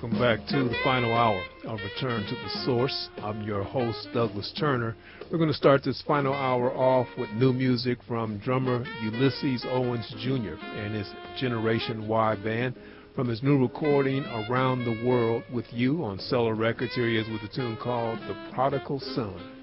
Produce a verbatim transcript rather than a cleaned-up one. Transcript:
welcome back to the final hour of Return to the Source. I'm your host, Douglas Turner. We're going to start this final hour off with new music from drummer Ulysses Owens Junior and his Generation Y band from his new recording, Around the World with You, on Cellar Records. Here he is with a tune called The Prodigal Son.